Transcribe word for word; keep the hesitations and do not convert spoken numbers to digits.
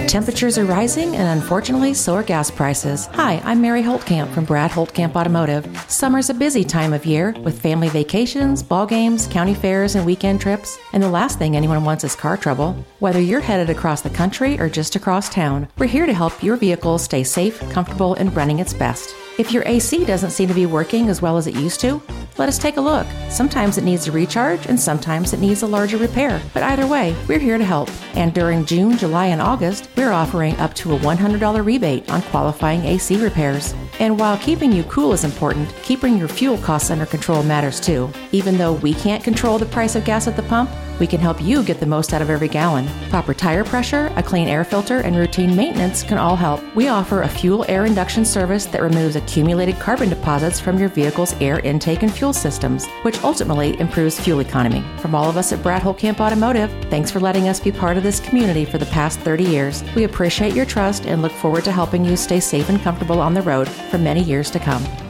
Temperatures are rising, and unfortunately, so are gas prices. Hi, I'm Mary Holtkamp from Brad Holtkamp Automotive. Summer's a busy time of year with family vacations, ball games, county fairs, and weekend trips. And the last thing anyone wants is car trouble. Whether you're headed across the country or just across town, we're here to help your vehicle stay safe, comfortable, and running its best. If your A C doesn't seem to be working as well as it used to, let us take a look. Sometimes it needs a recharge and sometimes it needs a larger repair. But either way, we're here to help. And during June, July, and August, we're offering up to a one hundred dollars rebate on qualifying A C repairs. And while keeping you cool is important, keeping your fuel costs under control matters too. Even though we can't control the price of gas at the pump, we can help you get the most out of every gallon. Proper tire pressure, a clean air filter, and routine maintenance can all help. We offer a fuel air induction service that removes accumulated carbon deposits from your vehicle's air intake and fuel systems, which ultimately improves fuel economy. From all of us at Brad Holtkamp Automotive, thanks for letting us be part of this community for the past thirty years. We appreciate your trust and look forward to helping you stay safe and comfortable on the road for many years to come.